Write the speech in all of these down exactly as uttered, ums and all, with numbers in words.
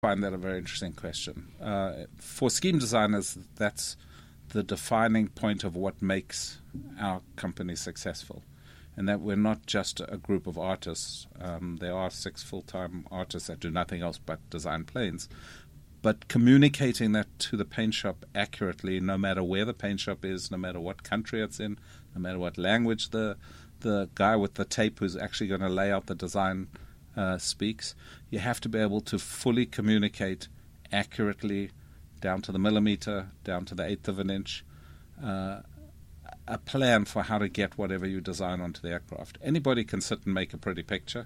find that a very interesting question. Uh, for scheme designers, that's the defining point of what makes our company successful, and that we're not just a group of artists. Um, there are six full-time artists that do nothing else but design planes. But communicating that to the paint shop accurately, no matter where the paint shop is, no matter what country it's in, no matter what language the the guy with the tape who's actually going to lay out the design uh, speaks, you have to be able to fully communicate accurately, down to the millimeter, down to the eighth of an inch, uh, a plan for how to get whatever you design onto the aircraft. Anybody can sit and make a pretty picture,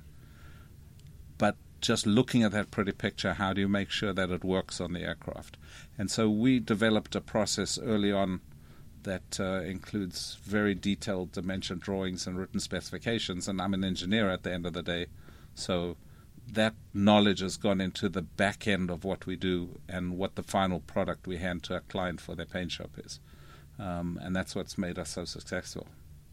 but just looking at that pretty picture, how do you make sure that it works on the aircraft? And so we developed a process early on that uh, includes very detailed dimension drawings and written specifications, and I'm an engineer at the end of the day, so that knowledge has gone into the back end of what we do and what the final product we hand to a client for their paint shop is. Um, and that's what's made us so successful.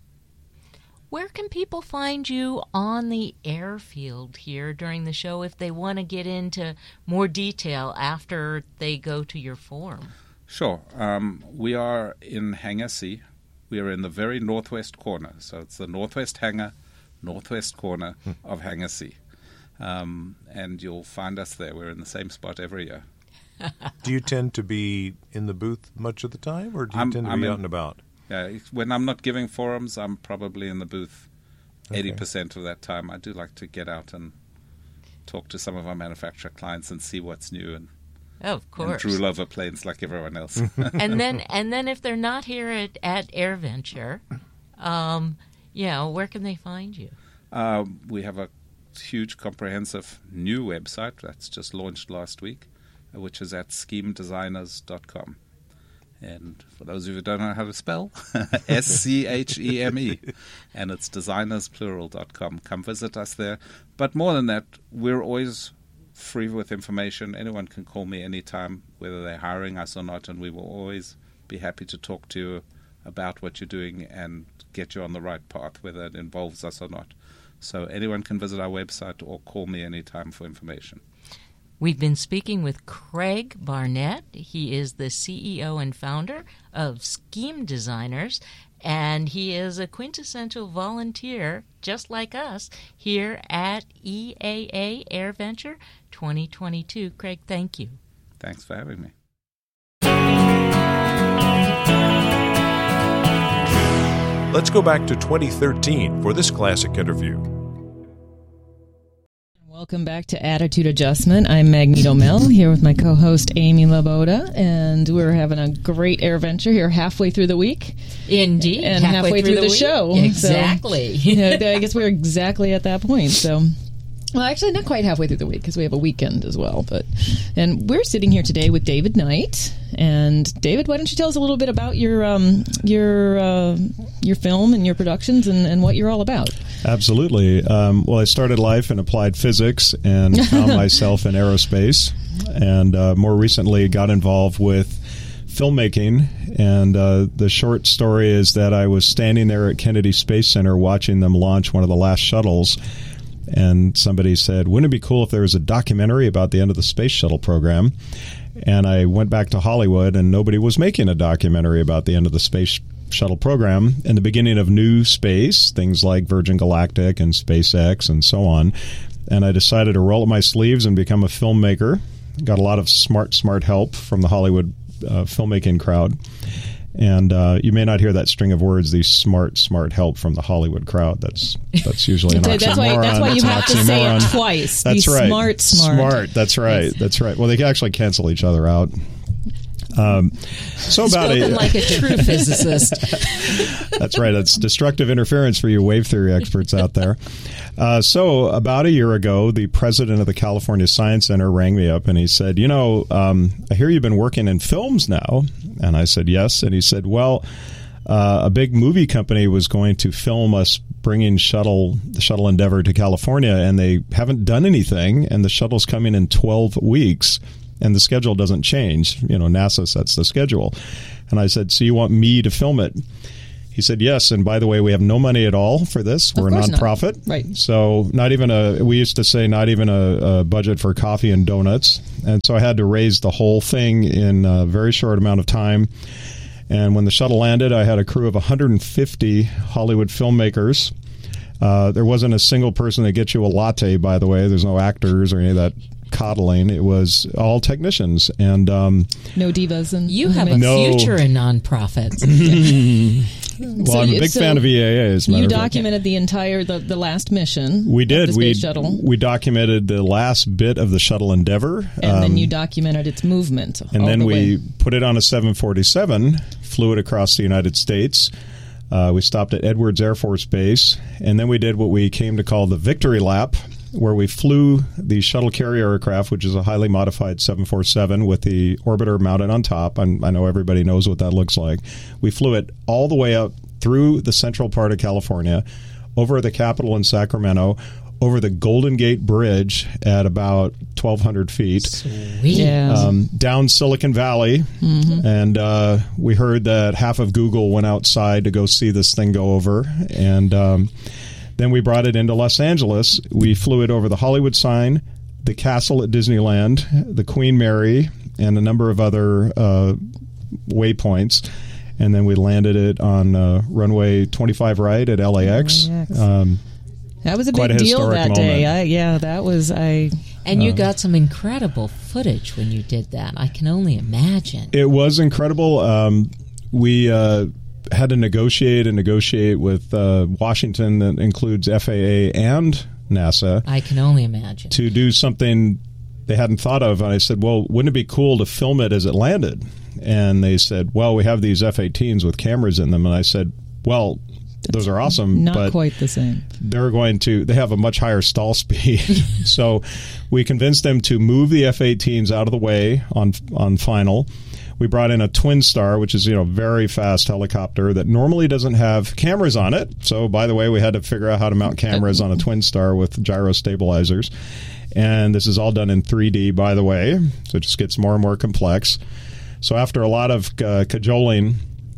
Where can people find you on the airfield here during the show if they want to get into more detail after they go to your forum? Sure. Um, we are in Hangar C. We are in the very northwest corner. So it's the northwest hangar, northwest corner of Hangar C. Um, and you'll find us there. We're in the same spot every year. Do you tend to be in the booth much of the time, or do you I'm, tend to I'm be in, out and about? Yeah, when I'm not giving forums, I'm probably in the booth Okay. eighty percent of that time. I do like to get out and talk to some of our manufacturer clients and see what's new and, oh, of course. and drool over planes like everyone else. and then and then if they're not here at, at AirVenture, um, you know, where can they find you? Uh, we have a huge, comprehensive new website that's just launched last week, uh, which is at scheme designers dot com. And for those of you who don't know how to spell, S C H E M E, and it's designers plural dot com. Come visit us there. But more than that, we're always free with information. Anyone can call me anytime, whether they're hiring us or not, and we will always be happy to talk to you about what you're doing and get you on the right path, whether it involves us or not. So anyone can visit our website or call me anytime for information. We've been speaking with Craig Barnett. He is the C E O and founder of Scheme Designers, and he is a quintessential volunteer, just like us, here at E A A AirVenture twenty twenty-two. Craig, thank you. Thanks for having me. Let's go back to twenty thirteen for this classic interview. Welcome back to Attitude Adjustment. I'm Magneto Mel, here with my co-host Amy Laboda, and we're having a great AirVenture here halfway through the week. Indeed. And halfway, halfway through, through the, the show. Exactly. So, yeah, I guess we're exactly at that point, so... Well, actually, not quite halfway through the week because we have a weekend as well. But and we're sitting here today with David Knight. And David, why don't you tell us a little bit about your um, your uh, your film and your productions and, and what you're all about? Absolutely. Um, well, I started life in applied physics and found myself in aerospace, and uh, more recently got involved with filmmaking. And uh, the short story is that I was standing there at Kennedy Space Center watching them launch one of the last shuttles. And somebody said, wouldn't it be cool if there was a documentary about the end of the space shuttle program? And I went back to Hollywood, and nobody was making a documentary about the end of the space shuttle program and the beginning of new space, things like Virgin Galactic and SpaceX and so on. And I decided to roll up my sleeves and become a filmmaker. Got a lot of smart, smart help from the Hollywood uh, filmmaking crowd. And uh, you may not hear that string of words, the smart, smart help from the Hollywood crowd. That's that's usually an oxymoron. That's why, that's why you that's have to say it twice. That's the right. Smart, smart. Smart, that's right. Yes. That's right. Well, they can actually cancel each other out. Um, so about Spoken it, like a true physicist. That's right. That's destructive interference for you wave theory experts out there. Uh, so about a year ago, the president of the California Science Center rang me up and he said, you know, um, I hear you've been working in films now. And I said, yes. And he said, well, uh, a big movie company was going to film us bringing shuttle, the shuttle Endeavour to California, and they haven't done anything. And the shuttle's coming in twelve weeks. And the schedule doesn't change. You know, NASA sets the schedule. And I said, so you want me to film it? He said, yes, and by the way, we have no money at all for this. We're a course not. nonprofit. Right. So not even a, we used to say not even a, a budget for coffee and donuts. And so I had to raise the whole thing in a very short amount of time. And when the shuttle landed, I had a crew of one hundred fifty Hollywood filmmakers. Uh, there wasn't a single person that gets you a latte, by the way. There's no actors or any of that coddling. It was all technicians. And um, no divas. And You have a No. future in nonprofits. well, So I'm a you- big so fan of E A A. As a matter You of fact. documented the entire, the, the last mission. We did. Of the we space shuttle. we documented the last bit of the shuttle Endeavour, And um, then you documented its movement. and all then the we way. put it on a seven forty-seven, flew it across the United States. Uh, we stopped at Edwards Air Force Base, and then we did what we came to call the Victory Lap, where we flew the shuttle carrier aircraft, which is a highly modified seven forty-seven with the orbiter mounted on top. I'm, I know everybody knows what that looks like. We flew it all the way up through the central part of California, over the Capitol in Sacramento, over the Golden Gate Bridge at about twelve hundred feet. Sweet. Yeah. Um, down Silicon Valley, Mm-hmm. and uh, we heard that half of Google went outside to go see this thing go over, and um, then we brought it into Los Angeles. We flew it over the Hollywood sign, the castle at Disneyland, the Queen Mary, and a number of other uh, waypoints, and then we landed it on uh, runway twenty-five right at L A X. L A X. Um, That was a quite big a deal historic that day. moment. I, yeah, that was I. And you got some incredible footage when you did that. I can only imagine. It was incredible. Um, we uh, had to negotiate and negotiate with uh, Washington, that includes F A A and NASA, I can only imagine. to do something they hadn't thought of. And I said, well, wouldn't it be cool to film it as it landed? And they said, well, we have these F eighteens with cameras in them. And I said, well, those are awesome, Not but quite the same. they're going to they have a much higher stall speed. So we convinced them to move the F eighteens out of the way on on final. We brought in a Twin Star, which is, you know, very fast helicopter that normally doesn't have cameras on it. So by the way, we had to figure out how to mount cameras on a Twin Star with gyro stabilizers. And this is all done in three D, by the way. So it just gets more and more complex. So after a lot of uh, cajoling,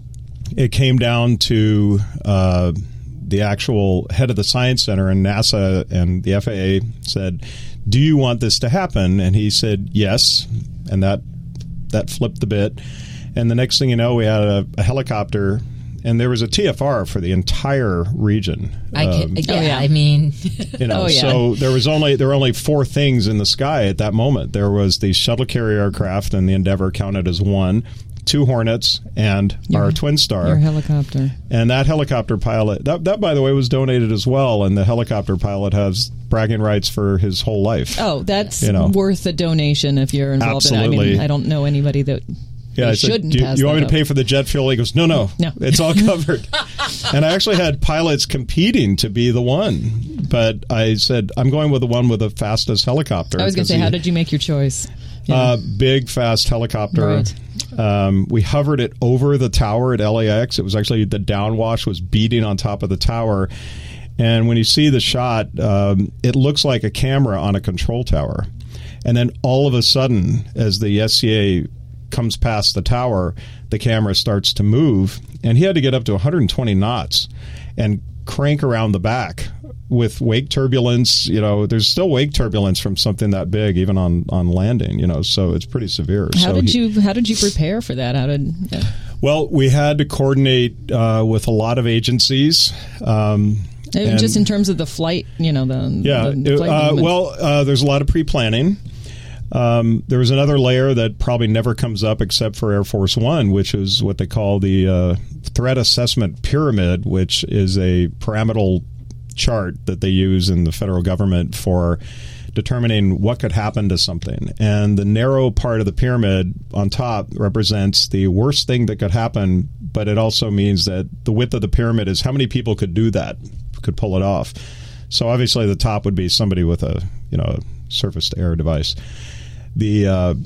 it came down to uh, the actual head of the Science Center, and NASA and the F A A said, do you want this to happen? And he said, yes. And that that flipped the bit. And the next thing you know, we had a, a helicopter, and there was a T F R for the entire region. I can, Um, yeah, Oh, yeah. I mean, you know, Oh, yeah. so there was only there were only four things in the sky at that moment. There was the shuttle carrier aircraft, and the Endeavour counted as one, two Hornets, and Your- our Twin Star. Your helicopter. And that helicopter pilot, that, that by the way, was donated as well. And the helicopter pilot has bragging rights for his whole life. Oh, that's You know. worth a donation if you're involved in it. I Absolutely. mean, I don't know anybody that Yeah, they I said, shouldn't do you, pass you want that me to up. pay for the jet fuel? He goes, no, no, No. it's all covered. And I actually had pilots competing to be the one. But I said, I'm going with the one with the fastest helicopter. I was going to say, how did you make your choice? Yeah. Uh, big, fast helicopter. Right. Um, we hovered it over the tower at L A X. It was actually the downwash was beating on top of the tower. And when you see the shot, um, it looks like a camera on a control tower. And then all of a sudden, as the S C A comes past the tower, the camera starts to move. And he had to get up to one hundred twenty knots and crank around the back with wake turbulence. You know, there's still wake turbulence from something that big, even on, on landing, you know, so it's pretty severe. How so did he- you How did you prepare for that? How did uh, Well, we had to coordinate uh, with a lot of agencies. Um, and- just in terms of the flight? You know, the yeah. the, the it- flight uh, movements? well, uh, there's a lot of pre-planning. Um, there was another layer that probably never comes up except for Air Force One, which is what they call the uh, Threat Assessment Pyramid, which is a pyramidal chart that they use in the federal government for determining what could happen to something. And the narrow part of the pyramid on top represents the worst thing that could happen, but it also means that the width of the pyramid is how many people could do that, could pull it off. So obviously the top would be somebody with a, you know, surface-to-air device. The uh,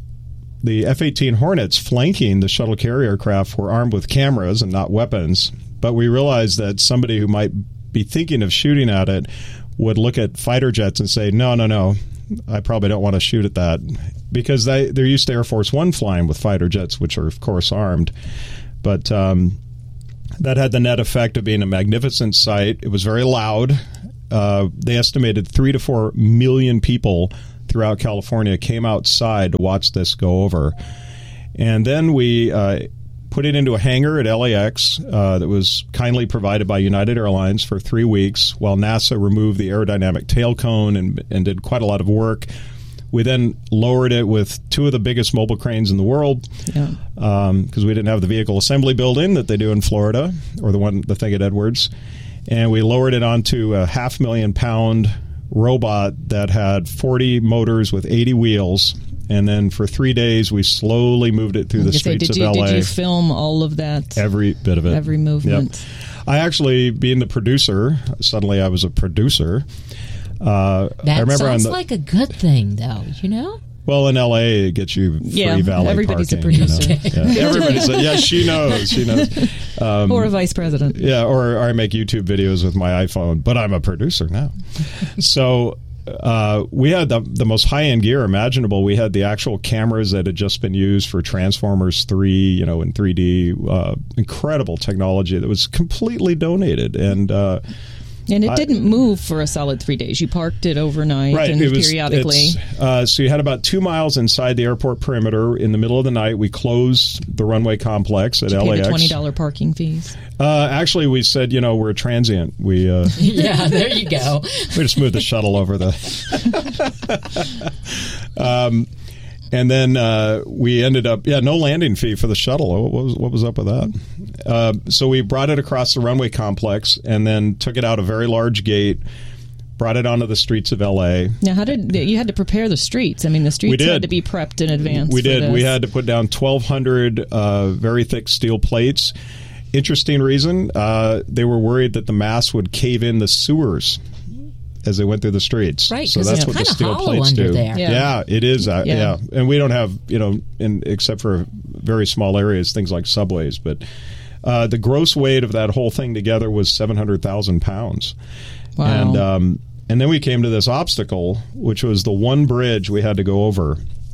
the F eighteen Hornets flanking the shuttle carrier aircraft were armed with cameras and not weapons, but we realized that somebody who might be thinking of shooting at it would look at fighter jets and say, no, no, no, I probably don't want to shoot at that, because they, they're used to Air Force One flying with fighter jets, which are, of course, armed. But um, that had the net effect of being a magnificent sight. It was very loud. Uh, they estimated three to four million people throughout California came outside to watch this go over. And then we uh, put it into a hangar at L A X uh, that was kindly provided by United Airlines for three weeks while NASA removed the aerodynamic tail cone and, and did quite a lot of work. We then lowered it with two of the biggest mobile cranes in the world because yeah. um, we didn't have the vehicle assembly building that they do in Florida, or the one the thing at Edwards. And we lowered it onto a half million pound robot that had forty motors with eighty wheels. And then for three days, we slowly moved it through the streets say, did of you, L A. Did you film all of that? Every bit of it. Every movement. Yep. I actually, being the producer, suddenly I was a producer. Uh, that I remember sounds on the, like a good thing, though, you know? Well, in L A, it gets you free yeah, valet everybody's parking. a producer. You know? Yeah, everybody's a, yeah, she knows. She knows. Um, or a vice president. Yeah, or I make YouTube videos with my iPhone, but I'm a producer now. So uh, we had the, the most high-end gear imaginable. We had the actual cameras that had just been used for Transformers three, you know, in three D. Uh, incredible technology that was completely donated. And uh, And it I, didn't move for a solid three days. You parked it overnight right, and it was, periodically. Uh, so you had about two miles inside the airport perimeter. In the middle of the night, we closed the runway complex at Did you L A X. pay the twenty dollars parking fees? Uh, actually, we said, you know, we're transient. We uh, yeah, there you go. We just moved the shuttle over the. um, and then uh, we ended up, yeah, no landing fee for the shuttle. What was what was up with that? Uh, so we brought it across the runway complex and then took it out a very large gate, brought it onto the streets of L A. Now, how did you had to prepare the streets? I mean, the streets had to be prepped in advance. We did. For this. We had to put down twelve hundred uh, very thick steel plates. Interesting reason, uh, they were worried that the mass would cave in the sewers as they went through the streets. Right, so because that's it's what the kind of steel hollow plates under do. there. Yeah. Yeah, it is. Uh, Yeah. yeah. And we don't have, you know, in, except for very small areas, things like subways. But uh, the gross weight of that whole thing together was seven hundred thousand pounds. Wow. And, um, and then we came to this obstacle, which was the one bridge we had to go over.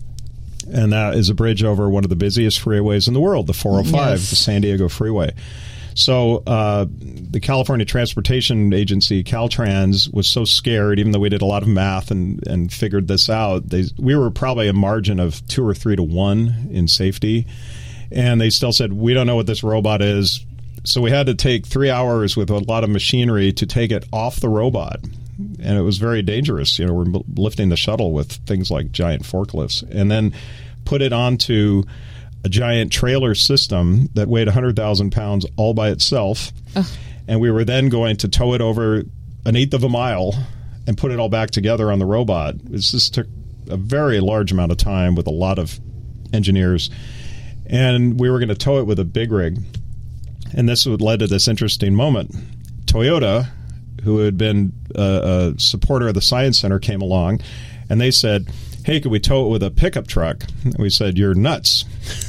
And that is a bridge over one of the busiest freeways in the world, the four oh five, Yes. the San Diego Freeway. So uh, the California Transportation Agency, Caltrans, was so scared, even though we did a lot of math and, and figured this out. They, we were probably a margin of two or three to one in safety. And they still said, we don't know what this robot is. So we had to take three hours with a lot of machinery to take it off the robot. And it was very dangerous. You know, we're lifting the shuttle with things like giant forklifts. And then put it onto a giant trailer system that weighed one hundred thousand pounds all by itself. Ugh. And we were then going to tow it over an eighth of a mile and put it all back together on the robot. It just took a very large amount of time with a lot of engineers. And we were going to tow it with a big rig. And this led to this interesting moment. Toyota, who had been a, a supporter of the Science Center, came along, and they said, hey, could we tow it with a pickup truck? And we said, you're nuts.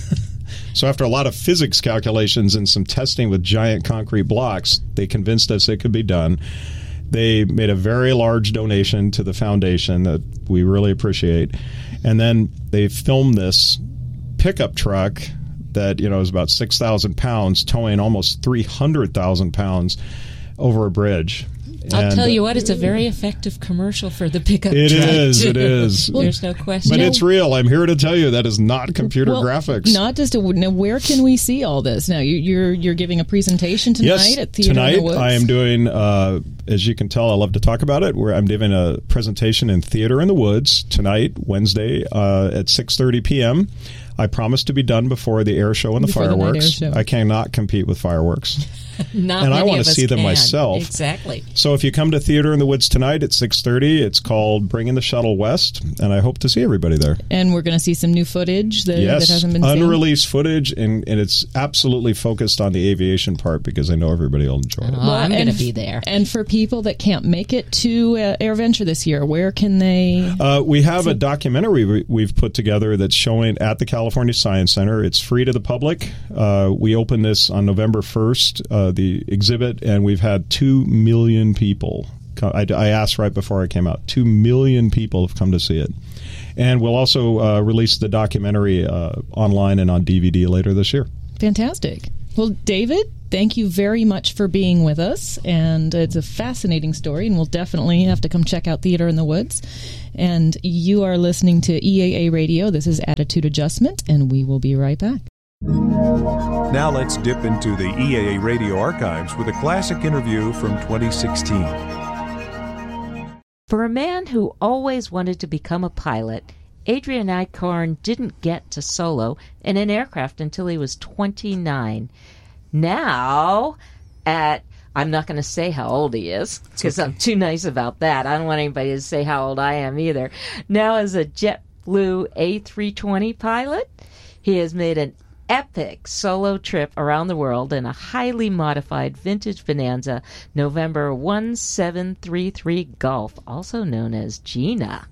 So after a lot of physics calculations and some testing with giant concrete blocks, they convinced us it could be done. They made a very large donation to the foundation that we really appreciate. And then they filmed this pickup truck that, you know, is about six thousand pounds, towing almost three hundred thousand pounds over a bridge. I'll And tell you what, it's a very effective commercial for the pickup It truck. is, too. it is. There's no question. But it's real. I'm here to tell you that is not computer Well, graphics. Not just a, now, where can we see all this? Now, you, you're you're giving a presentation tonight yes, at Theater in tonight the Woods? I am doing, uh, as you can tell, I love to talk about it, where I'm giving a presentation in Theater in the Woods tonight, Wednesday, uh, at six thirty p.m. I promise to be done before the air show and the Before the night fireworks. air show. I cannot compete with fireworks. Not and I many want of to us see them can. myself. Exactly. So if you come to Theater in the Woods tonight at six thirty, it's called Bringing the Shuttle West, and I hope to see everybody there. And we're going to see some new footage that, yes, that hasn't been seen. unreleased footage, and, and it's absolutely focused on the aviation part because I know everybody will enjoy it. Oh, I'm going to and- be there. And for people that can't make it to uh, AirVenture this year, where can they? Uh, we have a documentary we- we've put together that's showing at the California Science Center. It's free to the public. Uh, we opened this on November first, uh, the exhibit, and we've had two million people. co- I, I asked right before I came out. Two million people have come to see it. And we'll also uh, release the documentary uh, online and on D V D later this year. Fantastic. Well, David, thank you very much for being with us. And it's a fascinating story, and we'll definitely have to come check out Theater in the Woods. And you are listening to E A A Radio. This is Attitude Adjustment, and we will be right back. Now let's dip into the E A A Radio archives with a classic interview from twenty sixteen. For a man who always wanted to become a pilot, Adrian Eichhorn didn't get to solo in an aircraft until he was twenty-nine. Now, at, I'm not going to say how old he is, because okay. I'm too nice about that. I don't want anybody to say how old I am either. Now, as a JetBlue A three twenty pilot, he has made an epic solo trip around the world in a highly modified vintage Bonanza November one seven three three Gulf, also known as Gina.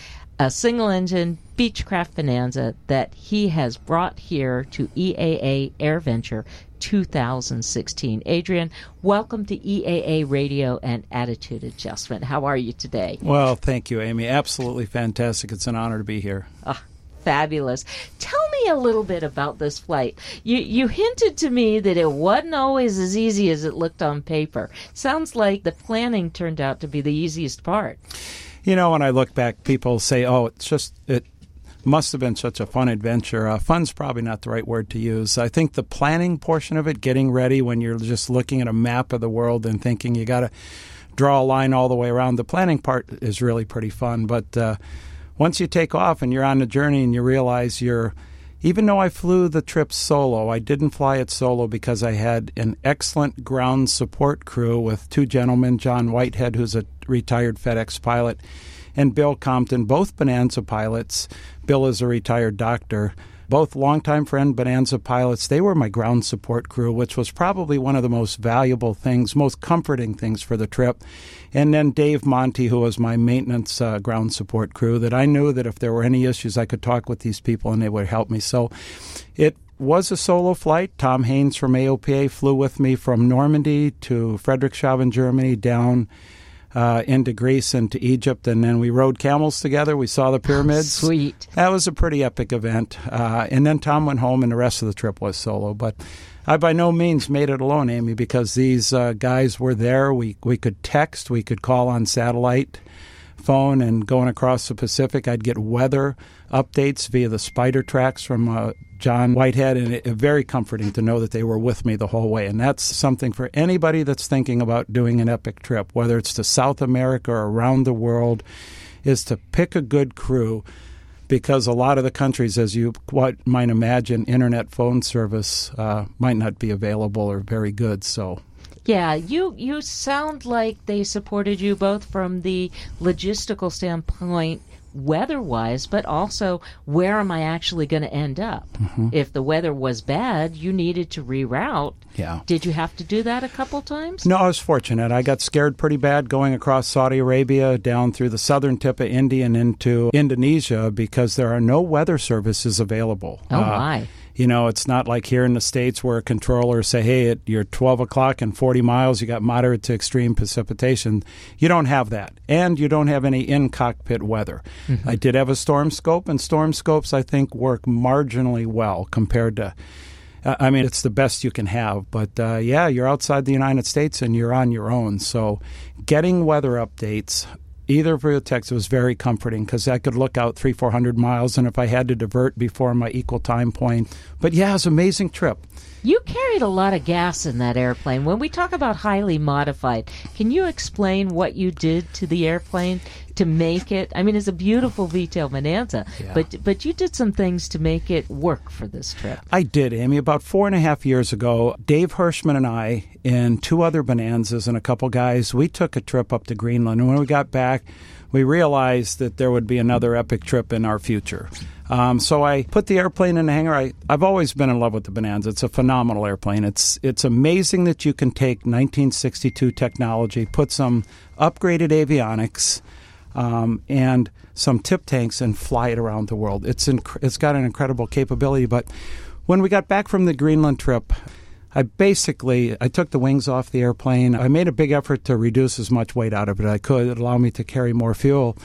A single-engine Beechcraft Bonanza that he has brought here to E A A AirVenture two thousand sixteen. Adrian, welcome to E A A Radio and Attitude Adjustment. How are you today? Well, thank you, Amy. Absolutely fantastic. It's an honor to be here. Ah, fabulous. Tell me a little bit about this flight. You you hinted to me that it wasn't always as easy as it looked on paper. Sounds like the planning turned out to be the easiest part. You know, when I look back, people say, oh, it's just, it must have been such a fun adventure. Uh, fun's probably not the right word to use. I think the planning portion of it, getting ready when you're just looking at a map of the world and thinking you got to draw a line all the way around, the planning part is really pretty fun. But uh, once you take off and you're on the journey and you realize you're, even though I flew the trip solo, I didn't fly it solo because I had an excellent ground support crew with two gentlemen, John Whitehead, who's a retired FedEx pilot, and Bill Compton, both Bonanza pilots. Bill is a retired doctor. Both longtime friend Bonanza pilots. They were my ground support crew, which was probably one of the most valuable things, most comforting things for the trip. And then Dave Monty, who was my maintenance uh, ground support crew, that I knew that if there were any issues, I could talk with these people and they would help me. So it was a solo flight. Tom Haynes from A O P A flew with me from Normandy to Friedrichshafen, Germany, down Uh, into Greece and to Egypt, and then we rode camels together. We saw the pyramids. Oh, sweet. That was a pretty epic event. Uh, and then Tom went home, and the rest of the trip was solo. But I by no means made it alone, Amy, because these uh, guys were there. We we could text, we could call on satellite phone, and going across the Pacific, I'd get weather updates via the spider tracks from uh, John Whitehead, and it, it very comforting to know that they were with me the whole way. And that's something for anybody that's thinking about doing an epic trip, whether it's to South America or around the world, is to pick a good crew, because a lot of the countries, as you quite might imagine, internet phone service uh, might not be available or very good. So. Yeah, you, you sound like they supported you both from the logistical standpoint, weather-wise, but also where am I actually going to end up? Mm-hmm. If the weather was bad, you needed to reroute. Yeah. Did you have to do that a couple times? No, I was fortunate. I got scared pretty bad going across Saudi Arabia, down through the southern tip of India and into Indonesia, because there are no weather services available. Oh, uh, my. You know, it's not like here in the States where controllers say, hey, at your twelve o'clock and forty miles, you got moderate to extreme precipitation. You don't have that. And you don't have any in-cockpit weather. Mm-hmm. I did have a storm scope, and storm scopes, I think, work marginally well compared to, uh, I mean, it's the best you can have. But, uh, yeah, you're outside the United States and you're on your own. So getting weather updates, either via text, was very comforting, because I could look out three, four hundred miles, and if I had to divert before my equal time point. But yeah, it was an amazing trip. You carried a lot of gas in that airplane. When we talk about highly modified, can you explain what you did to the airplane to make it? I mean, it's a beautiful V-tail Bonanza, Yeah. but but you did some things to make it work for this trip. I did, Amy. About four and a half years ago, Dave Hirschman and I, and two other Bonanzas and a couple guys, we took a trip up to Greenland. And when we got back, we realized that there would be another epic trip in our future. Um, so I put the airplane in the hangar. I, I've always been in love with the Bonanza. It's a phenomenal airplane. It's it's amazing that you can take nineteen sixty-two technology, put some upgraded avionics, um, and some tip tanks, and fly it around the world. It's inc- it's got an incredible capability. But when we got back from the Greenland trip, I basically, I took the wings off the airplane. I made a big effort to reduce as much weight out of it as I could. It allowed me to carry more fuel.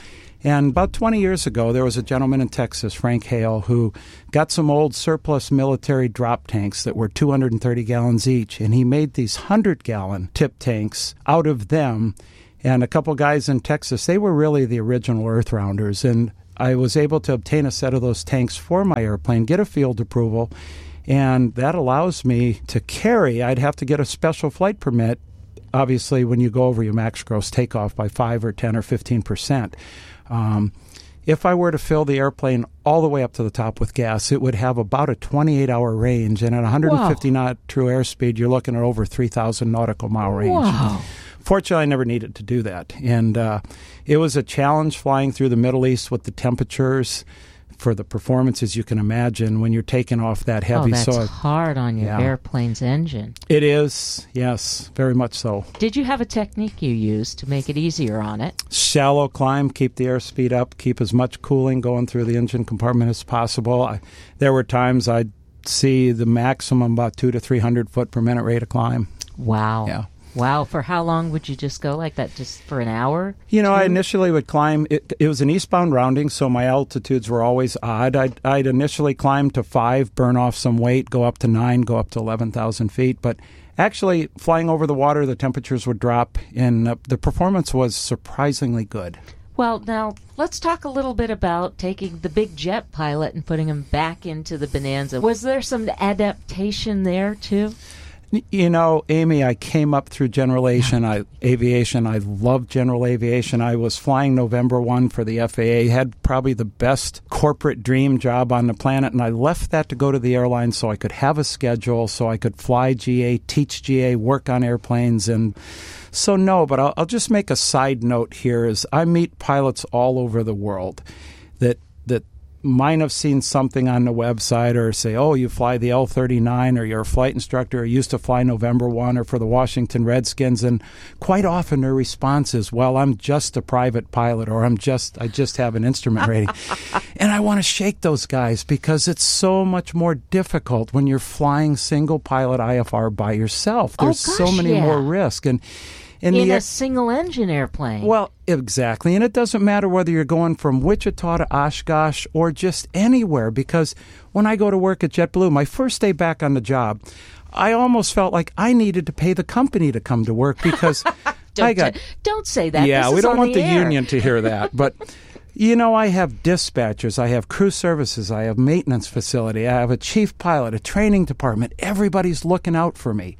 And about twenty years ago, there was a gentleman in Texas, Frank Hale, who got some old surplus military drop tanks that were two hundred thirty gallons each, and he made these one hundred gallon tip tanks out of them. And a couple guys in Texas, they were really the original earth rounders, and I was able to obtain a set of those tanks for my airplane, get a field approval, and that allows me to carry. I'd have to get a special flight permit, obviously, when you go over your max gross takeoff by five or ten or fifteen percent. Um, if I were to fill the airplane all the way up to the top with gas, it would have about a twenty-eight hour range, and at one hundred fifty wow. knot true airspeed, you're looking at over three thousand nautical mile range. Wow. Fortunately, I never needed to do that. And uh, it was a challenge flying through the Middle East with the temperatures for the performances you can imagine when you're taking off that heavy. Oh, that's so hard on your yeah. airplane's engine. It is, yes, very much so. Did you have a technique you used to make it easier on it? Shallow climb, keep the airspeed up, keep as much cooling going through the engine compartment as possible. I, there were times I'd see the maximum about two to three hundred foot per minute rate of climb. Wow. Yeah. Wow. For how long would you just go like that? Just for an hour? You know, two? I initially would climb. It, it was an eastbound rounding, so my altitudes were always odd. I'd, I'd initially climb to five, burn off some weight, go up to nine, go up to eleven thousand feet. But actually, flying over the water, the temperatures would drop, and uh, the performance was surprisingly good. Well, now, let's talk a little bit about taking the big jet pilot and putting him back into the Bonanza. Was there some adaptation there, too? You know, Amy, I came up through general aviation. I, aviation. I loved general aviation. I was flying November first for the F A A, had probably the best corporate dream job on the planet, and I left that to go to the airline so I could have a schedule, so I could fly G A, teach G A, work on airplanes, and so no, but I'll, I'll just make a side note here is I meet pilots all over the world that that might have seen something on the website or say, oh, you fly the L thirty-nine or you're a flight instructor or used to fly November first or for the Washington Redskins. And quite often their response is, well, I'm just a private pilot or I'm just, I just have an instrument rating. And I want to shake those guys because it's so much more difficult when you're flying single pilot I F R by yourself. There's oh, gosh, so many yeah. more risks. And In the, a single-engine airplane. Well, exactly. And it doesn't matter whether you're going from Wichita to Oshkosh or just anywhere, because when I go to work at JetBlue, my first day back on the job, I almost felt like I needed to pay the company to come to work because don't, I got... Don't say that. Yeah, this we is don't on want the, the air. union to hear that. But, you know, I have dispatchers, I have crew services, I have maintenance facility, I have a chief pilot, a training department. Everybody's looking out for me.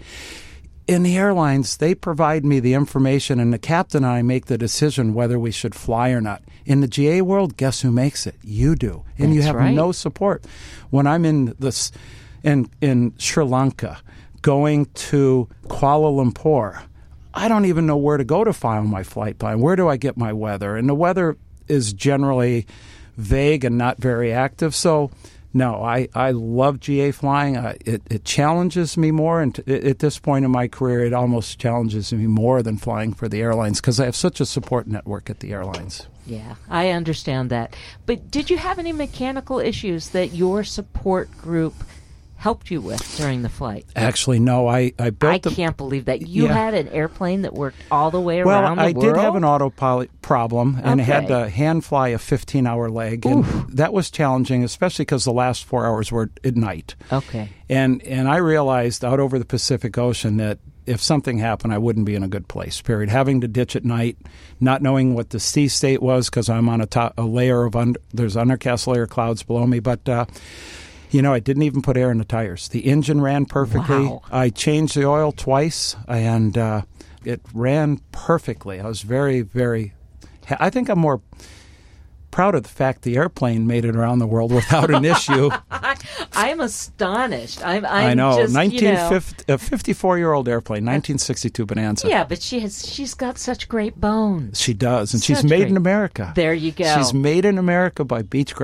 In the airlines, they provide me the information, and the captain and I make the decision whether we should fly or not. In the G A world, guess who makes it? You do. And That's you have right. no support. When I'm in this, in, in Sri Lanka, going to Kuala Lumpur, I don't even know where to go to file my flight plan. Where do I get my weather? And the weather is generally vague and not very active, so... No, I, I love G A flying. I, it, it challenges me more, and t- at this point in my career, it almost challenges me more than flying for the airlines because I have such a support network at the airlines. Yeah, I understand that. But did you have any mechanical issues that your support group helped you with during the flight? Actually, no. I, I built I the, can't believe that. You yeah. had an airplane that worked all the way well, around the I world? Well, I did have an autopilot problem, and okay. had to hand fly a fifteen-hour leg, and Oof. that was challenging, especially because the last four hours were at night. Okay. And and I realized out over the Pacific Ocean that if something happened, I wouldn't be in a good place, period. Having to ditch at night, not knowing what the sea state was because I'm on a, top, a layer of, under, there's undercast layer clouds below me, but... Uh, You know, I didn't even put air in the tires. The engine ran perfectly. Wow. I changed the oil twice, and uh, it ran perfectly. I was very, very... I think I'm more proud of the fact the airplane made it around the world without an issue. I'm astonished. I'm, I'm I know. Just, nineteen you know, fifty, a fifty-four-year-old airplane, nineteen sixty-two Bonanza. Yeah, but she has. She's got such great bones. She does, and Such she's made great- in America. There you go. She's made in America by Beechcraft.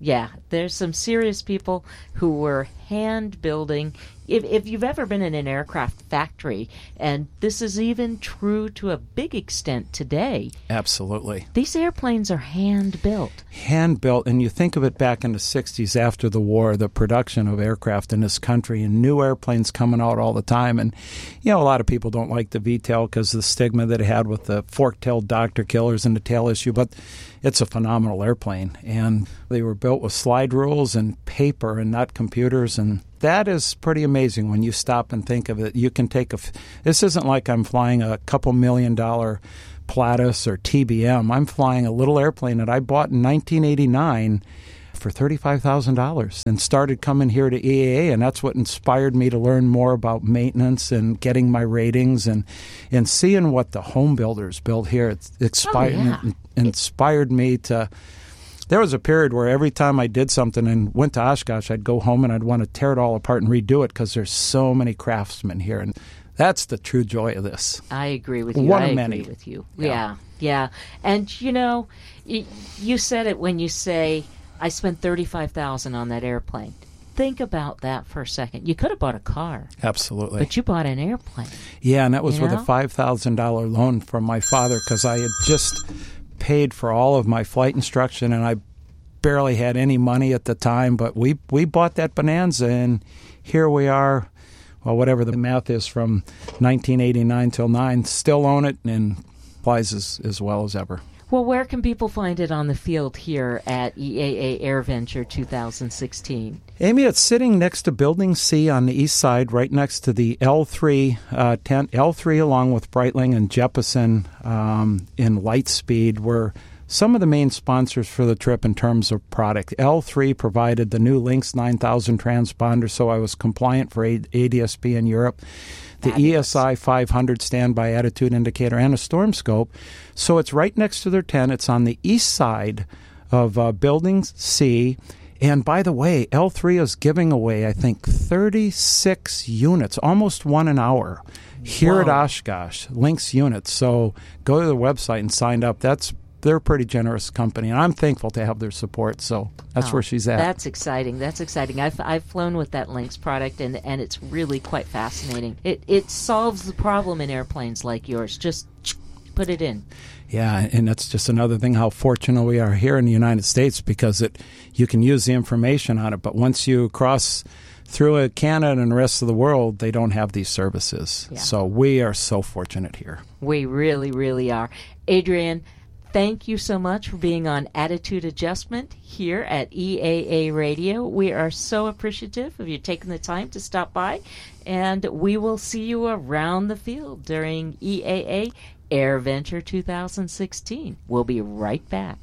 Yeah, there's some serious people who were hand building. If, if you've ever been in an aircraft factory, and this is even true to a big extent today, Absolutely. these airplanes are hand built. Hand built, and you think of it back in the sixties after the war, the production of aircraft in this country, and new airplanes coming out all the time. And, you know, a lot of people don't like the V TAL because of the stigma that it had with the fork-tailed doctor killers and the tail issue, but it's a phenomenal airplane. And they were built with slide rules and paper and not computers, and that is pretty amazing when you stop and think of it. You can take a. This isn't like I'm flying a couple million dollar Pilatus or T B M. I'm flying a little airplane that I bought in nineteen eighty-nine for thirty-five thousand dollars and started coming here to E A A, and that's what inspired me to learn more about maintenance and getting my ratings and and seeing what the home builders build here. It inspired, Oh, yeah. inspired me to. There was a period where every time I did something and went to Oshkosh, I'd go home and I'd want to tear it all apart and redo it because there's so many craftsmen here. And that's the true joy of this. I agree with you. One I of agree many. with you. Yeah. Yeah, yeah. And, you know, y- you said it when you say, I spent thirty-five thousand dollars on that airplane. Think about that for a second. You could have bought a car, Absolutely. but you bought an airplane. Yeah, and that was You with know? a five thousand dollars loan from my father because I had just paid for all of my flight instruction, and I barely had any money at the time. But we, we bought that Bonanza, and here we are, well, whatever the math is, from nineteen eighty-nine till nine, still own it and flies as, as well as ever. Well, where can people find it on the field here at E A A AirVenture two thousand sixteen? Amy, it's sitting next to Building C on the east side, right next to the L three uh, tent. L three, along with Breitling and Jeppesen um, in Lightspeed, were some of the main sponsors for the trip in terms of product. L three provided the new Lynx nine thousand transponder, so I was compliant for A D S B in Europe. The Fabulous. E S I five hundred standby attitude indicator and a storm scope. So it's right next to their tent. It's on the east side of uh, Building C. And by the way, L three is giving away, I think, thirty-six units, almost one an hour, here at Oshkosh, Lynx units. So go to the website and sign up. That's They're a pretty generous company, and I'm thankful to have their support. So that's Oh, where she's at. That's exciting. That's exciting. I've I've flown with that Lynx product, and, and it's really quite fascinating. It it solves the problem in airplanes like yours. Just put it in. Yeah, and that's just another thing how fortunate we are here in the United States because it you can use the information on it, but once you cross through it, Canada and the rest of the world, they don't have these services. Yeah. So we are so fortunate here. We really, really are. Adrian, thank you so much for being on Attitude Adjustment here at E A A Radio. We are so appreciative of you taking the time to stop by, and we will see you around the field during E A A AirVenture two thousand sixteen. We'll be right back.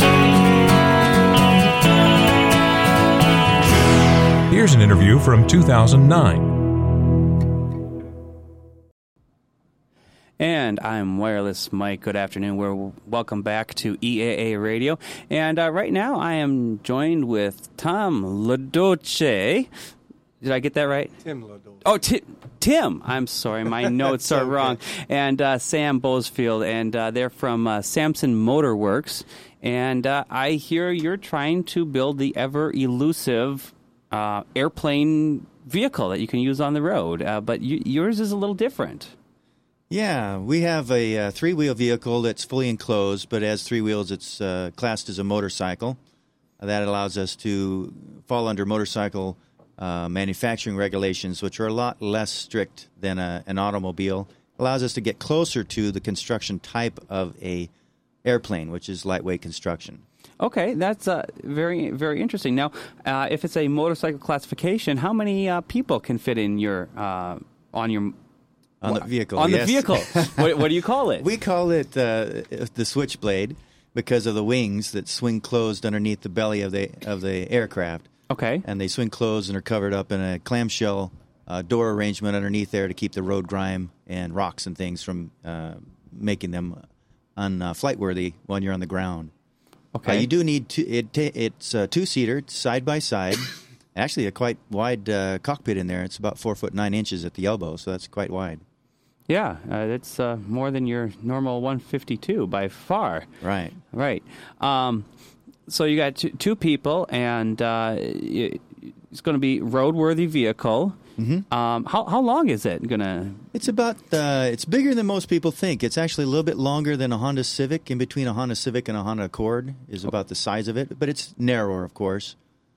Here's an interview from two thousand nine. And I'm Wireless Mike. Good afternoon. We're welcome back to E A A Radio. And uh, right now I am joined with Tom LaDolce. Did I get that right? Tim LaDolce. Oh, Ti- Tim. I'm sorry. My notes are okay. wrong. And uh, Sam Bosfield. And uh, they're from uh, Samson Motor Works. And uh, I hear you're trying to build the ever-elusive uh, airplane vehicle that you can use on the road. Uh, but y- yours is a little different. Yeah, we have a uh, three-wheel vehicle that's fully enclosed, but as three wheels, it's uh, classed as a motorcycle. That allows us to fall under motorcycle uh, manufacturing regulations, which are a lot less strict than a, an automobile. Allows us to get closer to the construction type of a airplane, which is lightweight construction. Okay, that's uh, very, very interesting. Now, uh, if it's a motorcycle classification, how many uh, people can fit in your uh, on your On the vehicle, on yes. the vehicle? what, what do you call it? We call it uh, the Switchblade because of the wings that swing closed underneath the belly of the of the aircraft. Okay. And they swing closed and are covered up in a clamshell uh, door arrangement underneath there to keep the road grime and rocks and things from uh, making them un-flight worthy when you're on the ground. Okay. Uh, you do need two, it. It's a two-seater, side by side. Actually, a quite wide uh, cockpit in there. It's about four foot nine inches at the elbow, so that's quite wide. Yeah, uh, that's uh, more than your normal one fifty-two by far. Right. Right. Um, So you got two, two people, and uh, it's going to be roadworthy vehicle. Mm-hmm. Um, how how long is it going to? It's about uh, it's bigger than most people think. It's actually a little bit longer than a Honda Civic. In between a Honda Civic and a Honda Accord is about the size of it, but it's narrower, of course.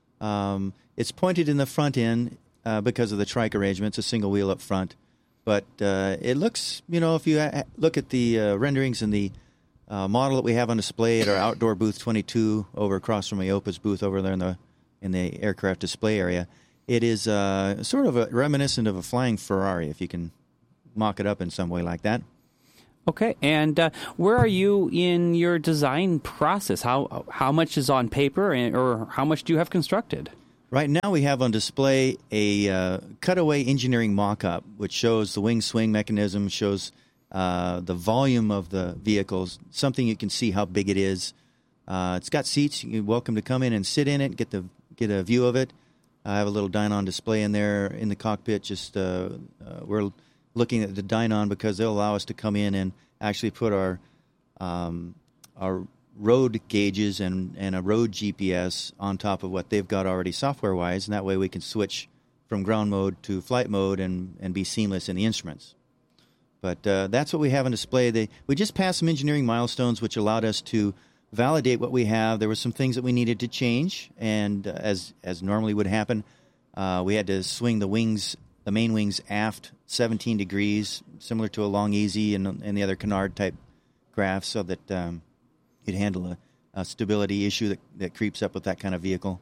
Um, it's pointed in the front end uh, because of the trike arrangement. It's a single wheel up front, but uh, it looks, you know, if you ha- look at the uh, renderings and the uh, model that we have on display at our outdoor booth twenty-two over across from IOPA's booth over there in the in the aircraft display area. It is uh, sort of a reminiscent of a flying Ferrari, if you can mock it up in some way like that. Okay, and uh, where are you in your design process? How how much is on paper, and, or how much do you have constructed? Right now we have on display a uh, cutaway engineering mock-up, which shows the wing swing mechanism, shows uh, the volume of the vehicles, something you can see how big it is. Uh, it's got seats. You're welcome to come in and sit in it, get the get a view of it. I have a little Dynon display in there in the cockpit. Just uh, uh, we're looking at the Dynon because they'll allow us to come in and actually put our um, our road gauges and, and a road G P S on top of what they've got already software-wise, and that way we can switch from ground mode to flight mode and, and be seamless in the instruments. But uh, that's what we have on display. They, we just passed some engineering milestones which allowed us to validate what we have. There were some things that we needed to change, and uh, as as normally would happen, uh, we had to swing the wings, the main wings aft seventeen degrees, similar to a Long Easy and, and the other Canard type graphs, so that um, you'd handle a, a stability issue that, that creeps up with that kind of vehicle.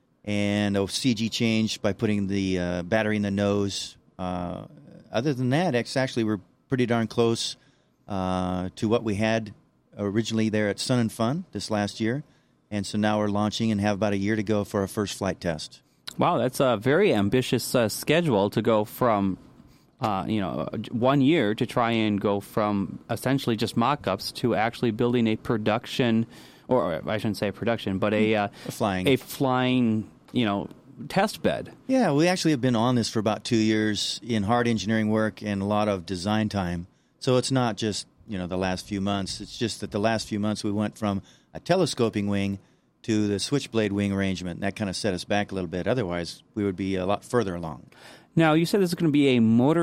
And a C G change by putting the uh, battery in the nose. Uh, other than that, it's actually we're pretty darn close uh, to what we had originally there at Sun and Fun this last year, and so now we're launching and have about a year to go for our first flight test. Wow, that's a very ambitious uh, schedule to go from, uh, you know, one year to try and go from essentially just mock-ups to actually building a production, or I shouldn't say production, but a, uh, a flying, a flying, you know, test bed. Yeah, we actually have been on this for about two years in hard engineering work and a lot of design time. So it's not just you know, the last few months. It's just that the last few months we went from a telescoping wing to the switchblade wing arrangement, and that kind of set us back a little bit. Otherwise, we would be a lot further along. Now, you said this is going to be a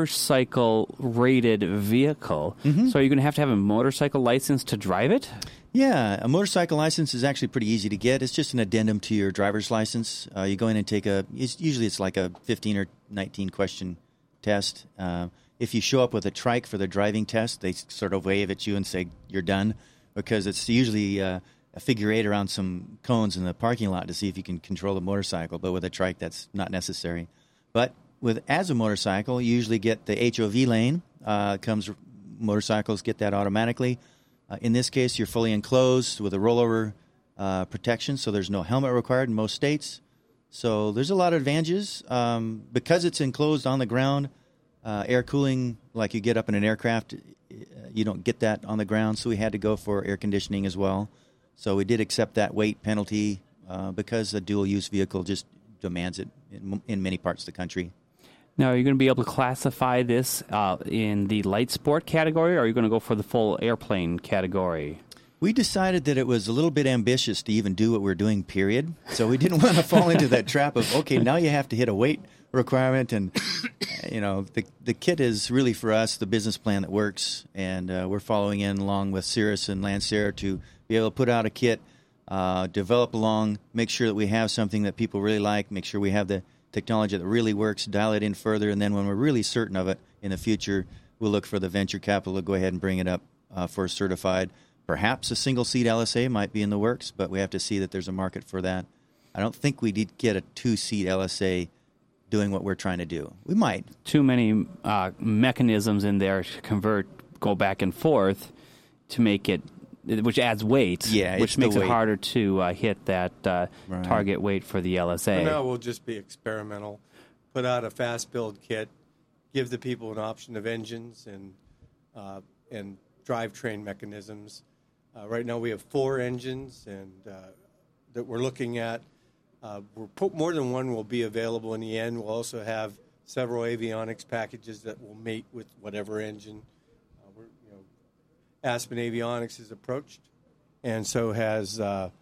motorcycle-rated vehicle. Mm-hmm. So are you going to have to have a motorcycle license to drive it? Yeah, a motorcycle license is actually pretty easy to get. It's just an addendum to your driver's license. Uh, you go in and take a, it's, usually it's like a fifteen or nineteen question test. Uh, If you show up with a trike for the driving test, they sort of wave at you and say, you're done, because it's usually uh, a figure eight around some cones in the parking lot to see if you can control the motorcycle. But with a trike, that's not necessary. But with as a motorcycle, you usually get the H O V lane. Uh, comes motorcycles get that automatically. Uh, in this case, you're fully enclosed with a rollover uh, protection, so there's no helmet required in most states. So there's a lot of advantages. Um, because it's enclosed on the ground, Uh, air cooling, like you get up in an aircraft, you don't get that on the ground, so we had to go for air conditioning as well. So we did accept that weight penalty uh, because a dual-use vehicle just demands it in, in many parts of the country. Now, are you going to be able to classify this uh, in the light sport category, or are you going to go for the full airplane category? We decided that it was a little bit ambitious to even do what we're doing, period. So we didn't want to fall into that trap of, okay, now you have to hit a weight requirement. And, you know, the the kit is really for us the business plan that works. And uh, we're following in along with Cirrus and Lancer to be able to put out a kit, uh, develop along, make sure that we have something that people really like, make sure we have the technology that really works, dial it in further. And then when we're really certain of it in the future, we'll look for the venture capital to go ahead and bring it up uh, for certified. Perhaps a single-seat L S A might be in the works, but we have to see that there's a market for that. I don't think we did get a two-seat L S A doing what we're trying to do. We might. Too many uh, mechanisms in there to convert, go back and forth to make it, which adds weight, yeah, which makes it harder to uh, hit that uh, right. target weight for the L S A. For now, we'll just be experimental. Put out a fast-build kit, give the people an option of engines and uh, and drivetrain mechanisms. Uh, right now we have four engines and uh, that we're looking at. Uh, we're put, more than one will be available in the end. We'll also have several avionics packages that will mate with whatever engine. Uh, we're, you know, Aspen Avionics is approached, and so has uh,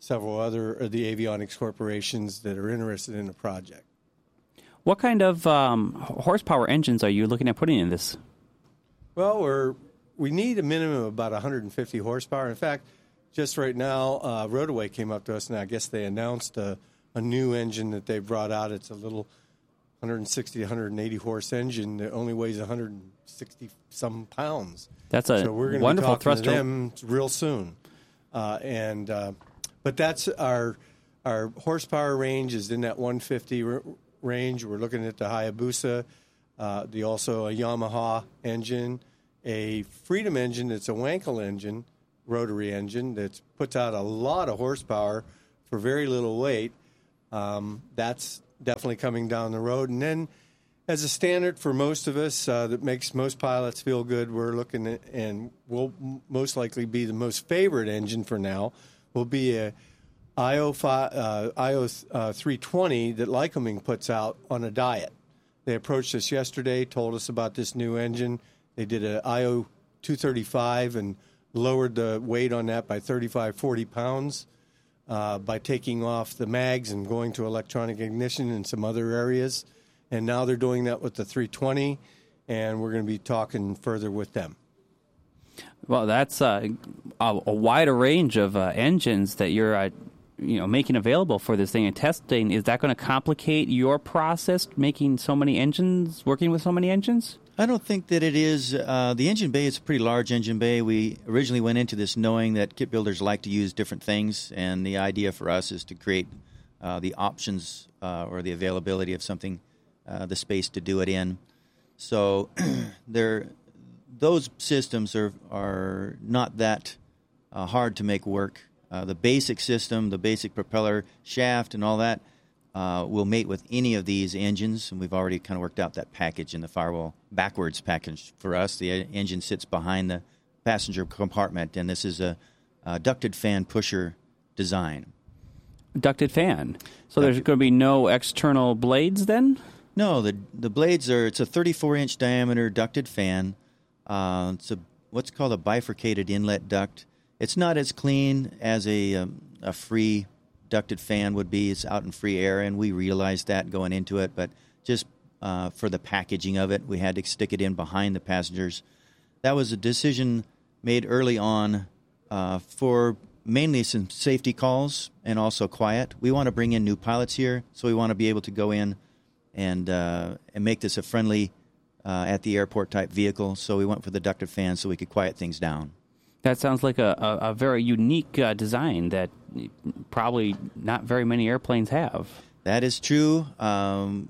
several other of the avionics corporations that are interested in the project. What kind of um, horsepower engines are you looking at putting in this? Well, we're we need a minimum of about one hundred fifty horsepower. In fact, just right now, uh, Roadaway came up to us, and I guess they announced a, a new engine that they brought out. It's a little one hundred sixty, one hundred eighty horse engine that only weighs one hundred sixty some pounds. That's a so we're gonna wonderful be talking thruster. to them real soon. Uh, and uh, but that's our our horsepower range is in that one hundred fifty r- range. We're looking at the Hayabusa, uh, the also a Yamaha engine, a Freedom engine that's a Wankel engine, rotary engine that puts out a lot of horsepower for very little weight. Um, that's definitely coming down the road. And then as a standard for most of us uh, that makes most pilots feel good, we're looking at, and will most likely be the most favorite engine for now, will be a I O three twenty that Lycoming puts out on a diet. They approached us yesterday, told us about this new engine. They did an I O two thirty-five and lowered the weight on that by thirty-five, forty pounds uh, by taking off the mags and going to electronic ignition in some other areas. And now they're doing that with the three twenty, and we're going to be talking further with them. Well, that's uh, a, a wider range of uh, engines that you're uh, you know, making available for this thing and testing. Is that going to complicate your process, making so many engines, working with so many engines? I don't think that it is. Uh, the engine bay is a pretty large engine bay. We originally went into this knowing that kit builders like to use different things, and the idea for us is to create uh, the options uh, or the availability of something, uh, the space to do it in. So there, those systems are are not that uh, hard to make work. Uh, the basic system, the basic propeller shaft and all that, Uh, will mate with any of these engines, and we've already kind of worked out that package in the Firewall backwards package for us. The uh, engine sits behind the passenger compartment, and this is a, a ducted fan pusher design. Ducted fan. So there's going to be no external blades then? No, the the blades are, it's a thirty-four inch diameter ducted fan. Uh, it's a what's called a bifurcated inlet duct. It's not as clean as a, um, a free ducted fan would be. It's out in free air, and we realized that going into it, but just uh, for the packaging of it, we had to stick it in behind the passengers. That was a decision made early on uh, for mainly some safety calls and also quiet. We want to bring in new pilots here, so we want to be able to go in and uh, and make this a friendly uh, at the airport type vehicle, so we went for the ducted fan so we could quiet things down. That sounds like a, a, a very unique uh, design that probably not very many airplanes have. That is true, um,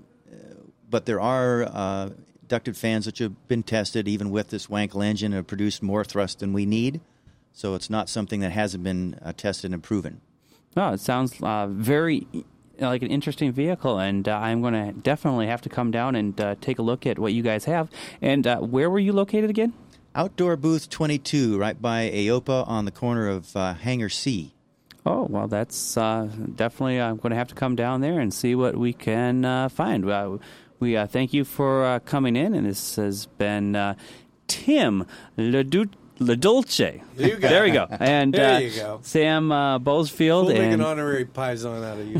but there are uh, ducted fans which have been tested even with this Wankel engine and have produced more thrust than we need, so it's not something that hasn't been uh, tested and proven. Oh, it sounds uh, very like an interesting vehicle, and uh, I'm going to definitely have to come down and uh, take a look at what you guys have. And uh, where were you located again? Outdoor Booth twenty-two, right by A O P A on the corner of uh, Hangar C. Oh, well, that's uh, definitely, I'm going to have to come down there and see what we can uh, find. Uh, we uh, thank you for uh, coming in, and this has been uh, Tim LaDu- LaDulce. You got there we it. go. And there uh, you go. Sam uh, Bosfield. We'll make and an honorary Paisan out of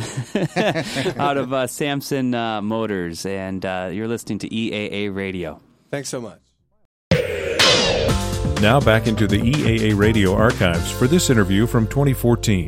you. out of uh, Samson uh, Motors, and uh, you're listening to E A A Radio. Thanks so much. Now back into the E A A Radio archives for this interview from twenty fourteen.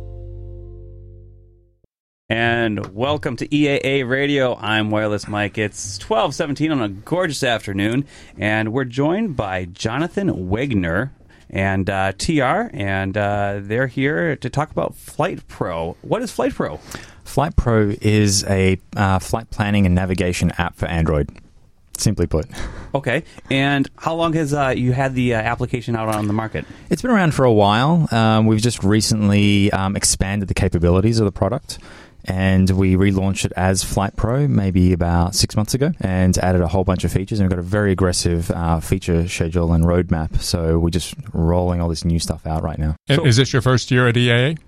And welcome to E A A Radio. I'm Wireless Mike. It's twelve seventeen on a gorgeous afternoon, and we're joined by Jonathan Wegner and uh, T R, and uh, they're here to talk about Flight Pro. What is Flight Pro? Flight Pro is a uh, flight planning and navigation app for Android, simply put. Okay, and how long has uh, you had the uh, application out on the market? It's been around for a while. Um, we've just recently um, expanded the capabilities of the product, and we relaunched it as Flight Pro maybe about six months ago and added a whole bunch of features, and we've got a very aggressive uh, feature schedule and roadmap, so we're just rolling all this new stuff out right now. So, is this your first year at E A A?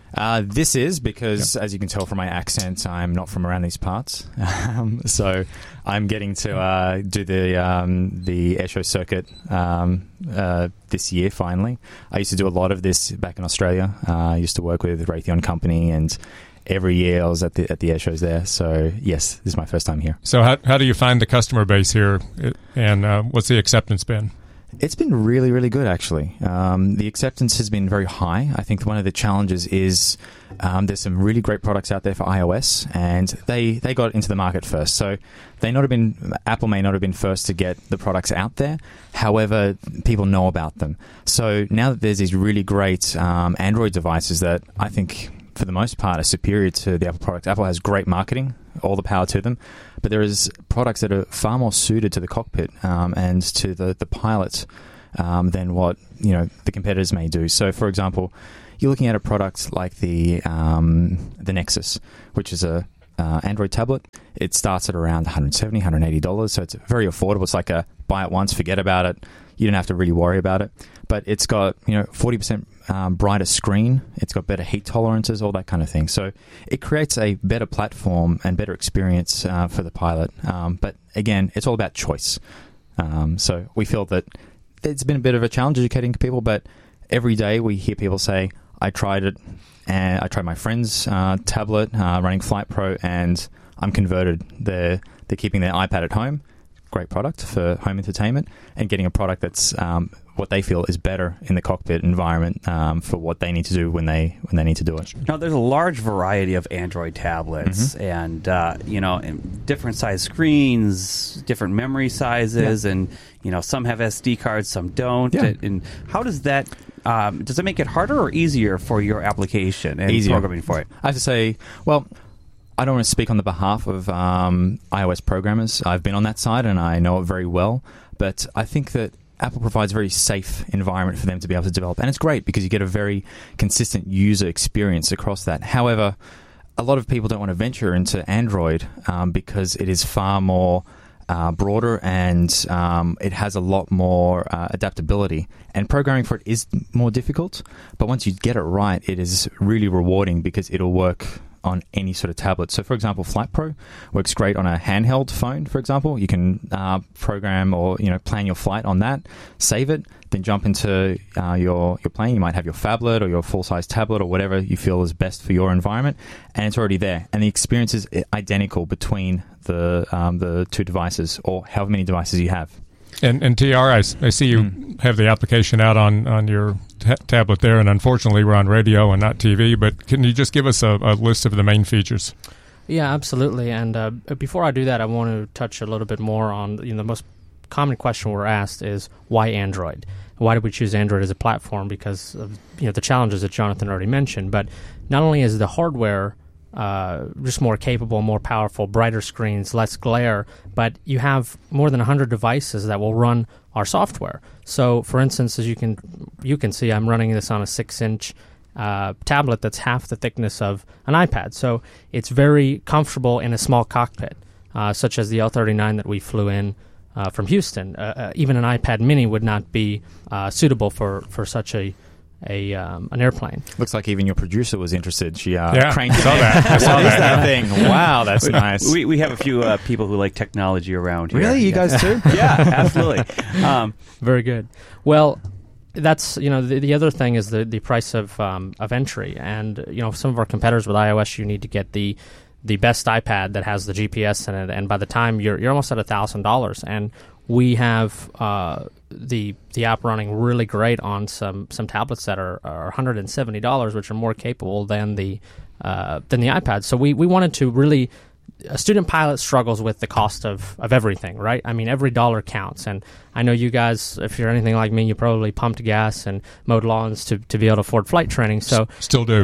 Uh, this is because, yep. as you can tell from my accent, I'm not from around these parts. Um, so I'm getting to uh, do the um, the airshow circuit um, uh, this year, finally. I used to do a lot of this back in Australia. Uh, I used to work with Raytheon Company, and every year I was at the at the air shows there. So, yes, this is my first time here. So how, how do you find the customer base here, and uh, what's the acceptance been? It's been really, really good, actually. Um, the acceptance has been very high. I think one of the challenges is um, there's some really great products out there for iOS, and they, they got into the market first. So they not have been Apple may not have been first to get the products out there. However, people know about them. So now that there's these really great um, Android devices that I think, for the most part, are superior to the Apple products. Apple has great marketing, all the power to them, but there is products that are far more suited to the cockpit um, and to the, the pilot um, than what you know the competitors may do. So, for example, you're looking at a product like the um, the Nexus, which is a uh, Android tablet. It starts at around one hundred seventy dollars, one hundred eighty dollars, so it's very affordable. It's like a buy it once, forget about it. You don't have to really worry about it. But it's got, you know, forty percent um, brighter screen. It's got better heat tolerances, all that kind of thing. So it creates a better platform and better experience uh, for the pilot. Um, but again, it's all about choice. Um, so we feel that it's been a bit of a challenge educating people, but every day we hear people say, I tried it, and I tried my friend's uh, tablet uh, running Flight Pro, and I'm converted. They're, they're keeping their iPad at home. Great product for home entertainment, and getting a product that's um, what they feel is better in the cockpit environment um, for what they need to do when they when they need to do it. Now, there's a large variety of Android tablets, Mm-hmm. and uh, you know, different size screens, different memory sizes, Yeah. and you know, some have S D cards, some don't. Yeah. And how does that? Um, does it make it harder or easier for your application and Easier. programming for it? I have to say, well, I don't want to speak on the behalf of um, iOS programmers. I've been on that side and I know it very well. But I think that Apple provides a very safe environment for them to be able to develop. And it's great because you get a very consistent user experience across that. However, a lot of people don't want to venture into Android um, because it is far more uh, broader and um, it has a lot more uh, adaptability. And programming for it is more difficult. But once you get it right, it is really rewarding because it'll work on any sort of tablet. So, for example, Flight Pro works great on a handheld phone, for example. You can uh, program or, you know, plan your flight on that, save it, then jump into uh, your, your plane. You might have your phablet or your full-size tablet or whatever you feel is best for your environment, and it's already there. And the experience is identical between the, um, the two devices or however many devices you have. And, and T R, I, I see you mm. have the application out on, on your t- tablet there, and unfortunately we're on radio and not T V, but can you just give us a, a list of the main features? Yeah, absolutely. And uh, before I do that, I want to touch a little bit more on, you know, the most common question we're asked is, why Android? Why did we choose Android as a platform? Because of, you know, the challenges that Jonathan already mentioned. But not only is the hardware Uh, just more capable, more powerful, brighter screens, less glare, but you have more than one hundred devices that will run our software. So, for instance, as you can you can see, I'm running this on a six-inch uh, tablet that's half the thickness of an iPad. So it's very comfortable in a small cockpit, uh, such as the L thirty-nine that we flew in uh, from Houston. Uh, uh, even an iPad mini would not be uh, suitable for, for such a A um, an airplane. Looks like even your producer was interested. She uh, yeah, craned I saw that. I saw what is that, that yeah. thing? Wow, that's nice. We we have a few uh, people who like technology around here. Really, you Yeah. guys too? Yeah, absolutely. Um, Very good. Well, that's, you know, the, the other thing is the the price of um, of entry, and you know, some of our competitors with iOS, you need to get the the best iPad that has the G P S in it, and by the time you're you're almost at a thousand dollars, and we have uh, the the app running really great on some, some tablets that are, are one hundred seventy dollars, which are more capable than the uh, than the iPad. So we, we wanted to really. A student pilot struggles with the cost of, of everything, right? I mean, every dollar counts. And I know you guys, if you're anything like me, you probably pumped gas and mowed lawns to, to be able to afford flight training. So Still do.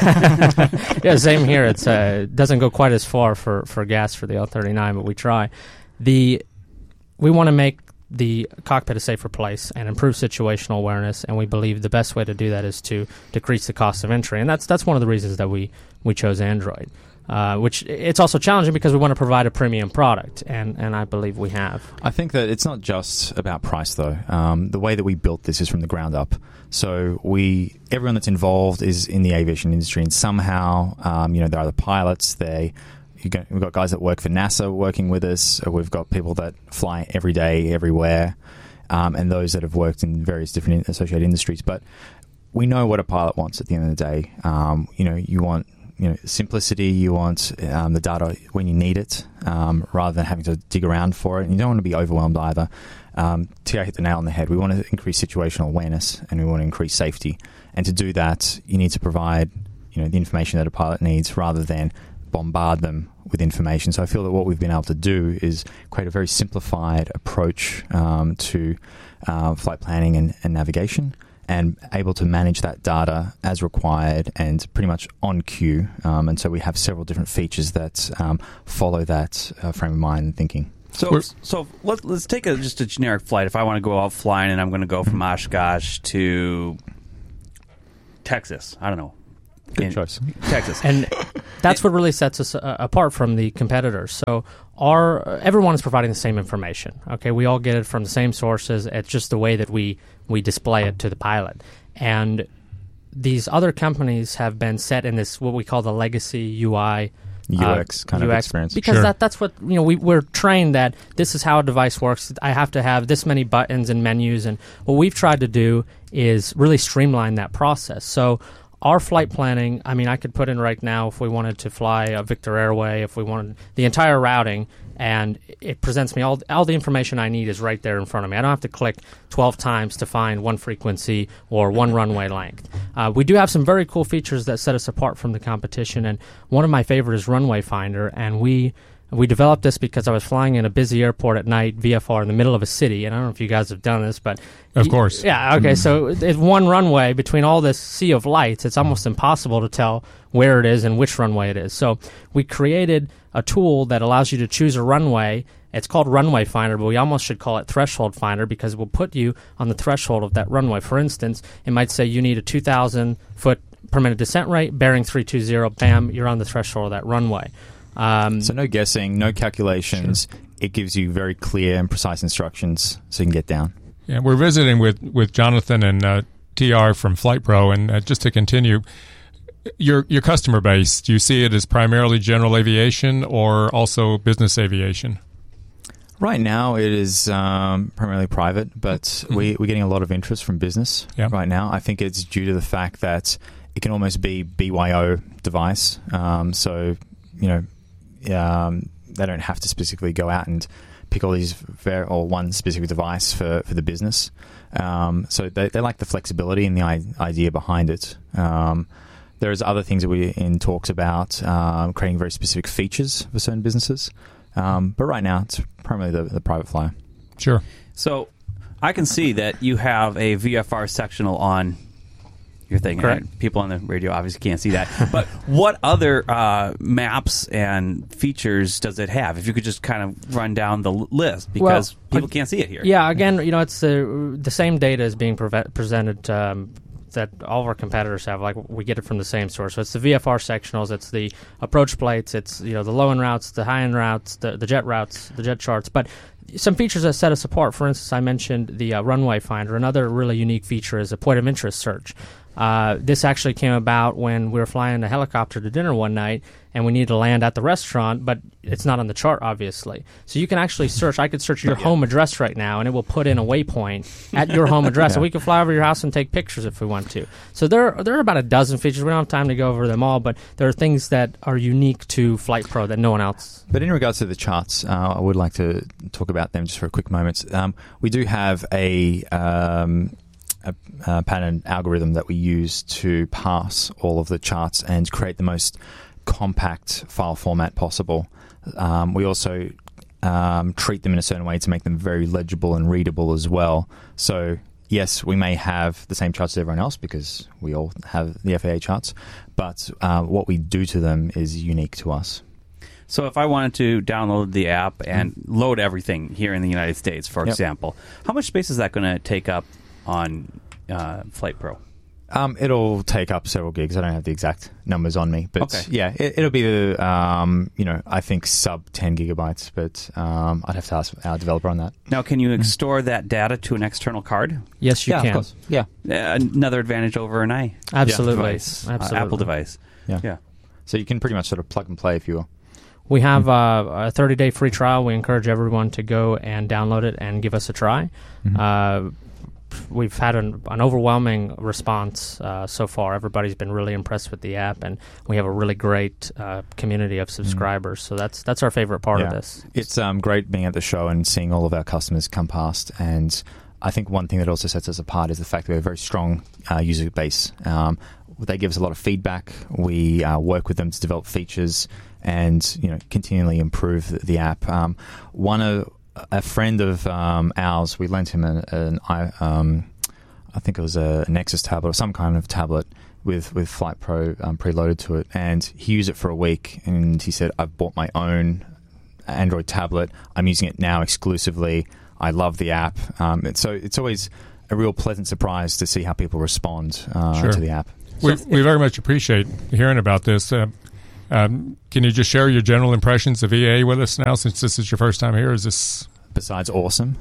yeah, same here. It's uh, it doesn't go quite as far for, for gas for the L thirty-nine, but we try. The we want to make the cockpit a safer place and improve situational awareness, and we believe the best way to do that is to decrease the cost of entry. And that's that's one of the reasons that we, we chose Android. Uh, which it's also challenging because we want to provide a premium product, and, and I believe we have. I think that it's not just about price, though. Um, the way that we built this is from the ground up. So we, everyone that's involved is in the aviation industry, and somehow, um, you know, they're either pilots, they, you got, we've got guys that work for NASA working with us, or we've got people that fly every day, everywhere, um, and those that have worked in various different associated industries. But we know what a pilot wants at the end of the day. Um, you know, you want you know simplicity. You want um, the data when you need it, um, rather than having to dig around for it. And you don't want to be overwhelmed either. Um, T I hit the nail on the head. We want to increase situational awareness, and we want to increase safety. And to do that, you need to provide you know the information that a pilot needs, rather than bombard them with information. So I feel that what we've been able to do is create a very simplified approach um, to uh, flight planning and, and navigation, and able to manage that data as required and pretty much on cue. Um, and so we have several different features that um, follow that uh, frame of mind and thinking. So, so let's let's take a, just a generic flight. If I want to go out flying and I'm going to go from Oshkosh to Texas, I don't know. Good in choice. Texas. And that's what really sets us uh, apart from the competitors. So our uh, everyone is providing the same information. Okay, we all get it from the same sources. It's just the way that we, we display it to the pilot. And these other companies have been set in this, what we call the legacy U I U X uh, kind U X, of experience. Because sure. that, that's what, you know, we, we're trained that this is how a device works. I have to have this many buttons and menus. And what we've tried to do is really streamline that process. So our flight planning, I mean, I could put in right now if we wanted to fly a Victor Airway, if we wanted the entire routing, and it presents me all all the information I need is right there in front of me. I don't have to click twelve times to find one frequency or one runway length. Uh, we do have some very cool features that set us apart from the competition, and one of my favorite is Runway Finder, and we we developed this because I was flying in a busy airport at night, V F R, in the middle of a city, and I don't know if you guys have done this, but... Of course. Yeah, okay, mm. so it's one runway between all this sea of lights. It's almost impossible to tell where it is and which runway it is. So we created a tool that allows you to choose a runway. It's called Runway Finder, but we almost should call it Threshold Finder because it will put you on the threshold of that runway. For instance, it might say you need a two thousand foot per minute descent rate, bearing three two zero, bam, you're on the threshold of that runway. Um, so no guessing, no calculations. Sure. It gives you very clear and precise instructions so you can get down. Yeah, we're visiting with, with Jonathan and uh, T R from FlightPro, and uh, just to continue, your your customer base, do you see it as primarily general aviation or also business aviation? Right now it is um, primarily private, but mm-hmm. we, we're getting a lot of interest from business yeah. right now. I think it's due to the fact that it can almost be B Y O device. Um, so, you know, Um, they don't have to specifically go out and pick all these ver- or one specific device for, for the business. Um, so they, they like the flexibility and the I- idea behind it. Um, there's other things that we're in talks about, um, creating very specific features for certain businesses. Um, but right now, it's primarily the, the private flyer. Sure. So I can see that you have a V F R sectional on your thing. Correct. People on the radio obviously can't see that. But what other uh, maps and features does it have? If you could just kind of run down the list, because well, people can't see it here. Yeah, again, you know, it's the the same data is being pre- presented um, that all of our competitors have. Like, we get it from the same source. So it's the V F R sectionals, it's the approach plates, it's, you know, the low-end routes, the high-end routes, the, the jet routes, the jet charts. But some features that set us apart, for instance, I mentioned the uh, Runway Finder. Another really unique feature is a point of interest search. Uh, this actually came about when we were flying a helicopter to dinner one night, and we needed to land at the restaurant, but it's not on the chart, obviously. So you can actually search. I could search your home address right now, and it will put in a waypoint at your home address, yeah. and we can fly over your house and take pictures if we want to. So there, there are about a dozen features. We don't have time to go over them all, but there are things that are unique to FlightPro that no one else. But in regards to the charts, uh, I would like to talk about them just for a quick moment. Um, we do have a... Um, a, a pattern algorithm that we use to parse all of the charts and create the most compact file format possible. Um, we also um, treat them in a certain way to make them very legible and readable as well. So, yes, we may have the same charts as everyone else because we all have the F A A charts, but uh, what we do to them is unique to us. So if I wanted to download the app and mm. load everything here in the United States, for yep. example, how much space is that going to take up on uh, FlightPro? Um, it'll take up several gigs. I don't have the exact numbers on me, but Okay. yeah, it, it'll be the um, you know, I think sub ten gigabytes, but um, I'd have to ask our developer on that. Now, can you store that data to an external card? Yes, you yeah, can. of course. Yeah, Uh, another advantage over an i Absolutely. device, uh, Absolutely. Apple device. yeah, Yeah. So you can pretty much sort of plug and play, if you will. We have uh, a thirty-day free trial. We encourage everyone to go and download it and give us a try. Mm-hmm. Uh, we've had an, an overwhelming response uh, so far. Everybody's been really impressed with the app, and we have a really great uh, community of subscribers. So that's that's our favorite part Yeah. of this. It's um, great being at the show and seeing all of our customers come past. And I think one thing that also sets us apart is the fact that we have a very strong uh, user base. Um, they give us a lot of feedback. We uh, work with them to develop features and, you know, continually improve the, the app. Um, one of a friend of um, ours, we lent him an, an i um, I think it was a Nexus tablet or some kind of tablet with with Flight Pro um, preloaded to it, and he used it for a week, and he said, "I've bought my own Android tablet. I'm using it now exclusively. I love the app." Um, and so it's always a real pleasant surprise to see how people respond uh, Sure. to the app. We, we very much appreciate hearing about this. Uh, um, can you just share your general impressions of E A with us now, since this is your first time here? Is this Besides awesome?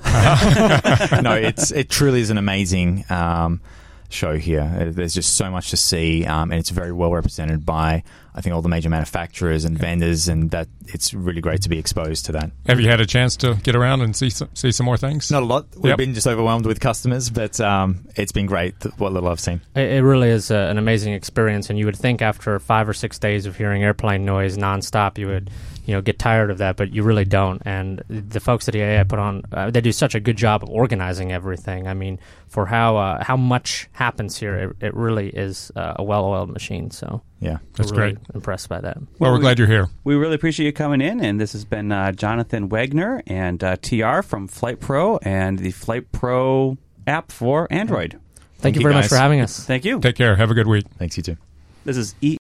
No, it's it truly is an amazing um, show here. Uh, There's just so much to see, um, and it's very well represented by, I think, all the major manufacturers and vendors, and that it's really great to be exposed to that. Have you had a chance to get around and see some, see some more things? Not a lot. We've Yep. been just overwhelmed with customers, but um, it's been great, th- what little I've seen. It, it really is uh, an amazing experience, and you would think after five or six days of hearing airplane noise nonstop, you would, you know, get tired of that, but you really don't. And the folks at E A I put on, uh, they do such a good job of organizing everything. I mean, for how uh, how much happens here, it, it really is uh, a well-oiled machine. So Yeah, That's we're really great. impressed by that. Well, we're we- glad you're here. We really appreciate you coming in, and this has been uh, Jonathan Wagner and uh, T R from Flight Pro and the Flight Pro app for Android. Thank, Thank you you, very much guys. for having us. Thank you. Take care. Have a good week. Thanks, you too. This is E.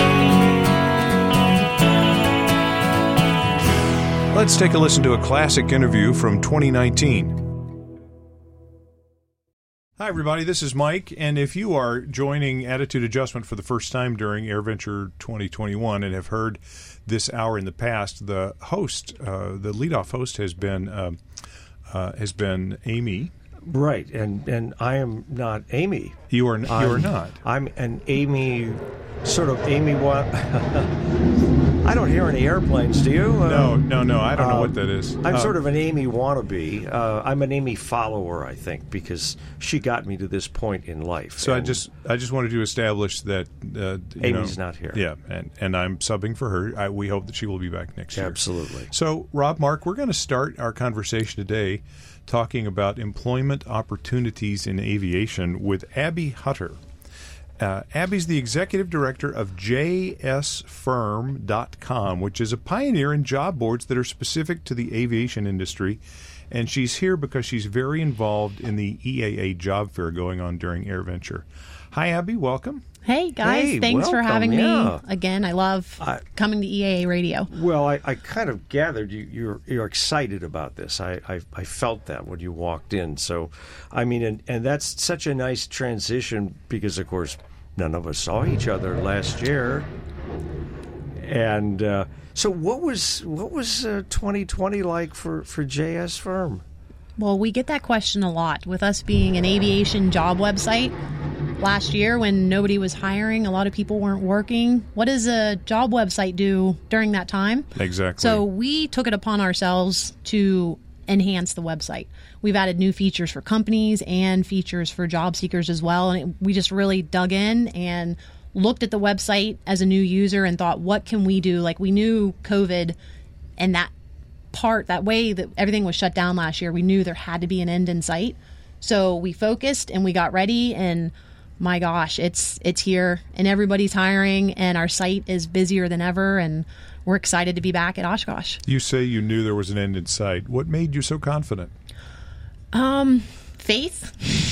Let's take a listen to a classic interview from twenty nineteen. Hi, everybody. This is Mike. And if you are joining Attitude Adjustment for the first time during AirVenture twenty twenty-one and have heard this hour in the past, the host, uh, the leadoff host, has been uh, uh, has been Amy. Right, and and I am not Amy. You are you I'm, are not. I'm an Amy, sort of Amy. What? I don't hear any airplanes. Do you? No, no, no. I don't know um, what that is. I'm Uh, sort of an Amy wannabe. Uh, I'm an Amy follower, I think, because she got me to this point in life. So I And just I just wanted to establish that uh, you Amy's know, not here. Yeah, and, and I'm subbing for her. I, we hope that she will be back next year. Absolutely. So, Rob, Mark, we're going to start our conversation today talking about employment opportunities in aviation with Abby Hutter. Uh, Abby's the executive director of J S firm dot com, which is a pioneer in job boards that are specific to the aviation industry. And she's here because she's very involved in the E A A job fair going on during AirVenture. Hi, Abby. Welcome. Hey, guys. Hey, Thanks for welcome, having yeah. me again. I love I- coming to E A A Radio. Well, I, I kind of gathered you, you're you're excited about this. I, I I felt that when you walked in. So, I mean, and, and that's such a nice transition because, of course, none of us saw each other last year. And uh, so, what was what was uh, twenty twenty like for, for J S Firm? Well, we get that question a lot with us being an aviation job website. Last year, when nobody was hiring, a lot of people weren't working. What does a job website do during that time? Exactly. So we took it upon ourselves to enhance the website. We've added new features for companies and features for job seekers as well. And it, we just really dug in and looked at the website as a new user and thought, what can we do? Like, we knew COVID and that part, that way that everything was shut down last year, we knew there had to be an end in sight. So we focused and we got ready, and my gosh, it's it's here, and everybody's hiring, and our site is busier than ever, and we're excited to be back at Oshkosh. You say you knew there was an end in sight. What made you so confident? Um, faith.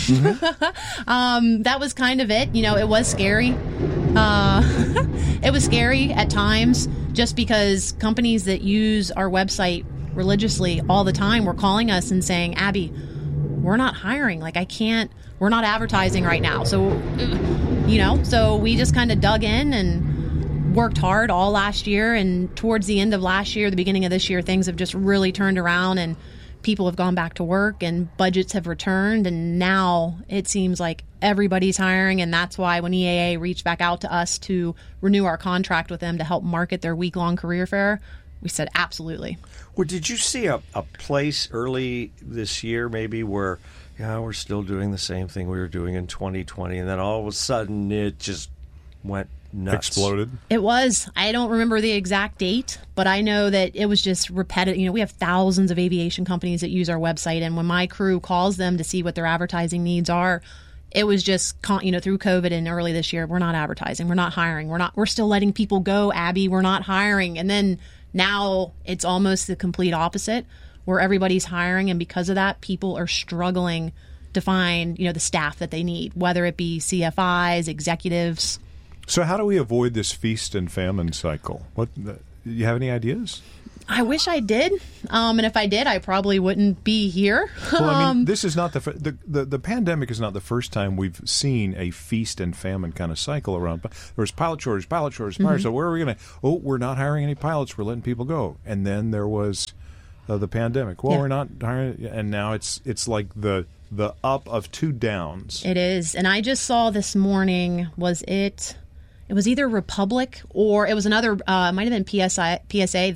um, that was kind of it. You know, it was scary. Uh, it was scary at times, just because companies that use our website religiously all the time were calling us and saying, Abby, we're not hiring. Like, I can't, we're not advertising right now. So You know, so we just kind of dug in and worked hard all last year. And towards the end of last year, the beginning of this year, things have just really turned around and people have gone back to work and budgets have returned. And now it seems like everybody's hiring. And that's why when E A A reached back out to us to renew our contract with them to help market their week-long career fair, we said absolutely. Well, did you see a, a place early this year maybe where, yeah, we're still doing the same thing we were doing in twenty twenty, and then all of a sudden it just went nuts? Exploded? It was. I don't remember the exact date, but I know that it was just repetitive. You know, we have thousands of aviation companies that use our website, and when my crew calls them to see what their advertising needs are, it was just, you know, through COVID and early this year, we're not advertising, we're not hiring, we're not, we're still letting people go, Abby, we're not hiring. And then now it's almost the complete opposite, where everybody's hiring, and because of that, people are struggling to find, you know, the staff that they need, whether it be C F Is, executives. So how do we avoid this feast and famine cycle? What, you have any ideas? I wish I did, um, and if I did, I probably wouldn't be here. Well, I mean, um, this is not the, the the the pandemic is not the first time we've seen a feast and famine kind of cycle around. There was pilot shortage, pilot shortage, pilot. Mm-hmm. So where are we going to? Oh, we're not hiring any pilots. We're letting people go. And then there was uh, the pandemic. Well, Yeah. we're not hiring, and now it's it's like the the up of two downs. It is, and I just saw this morning. Was it? It was either Republic or it was another. Uh, it might have been P S I, P S A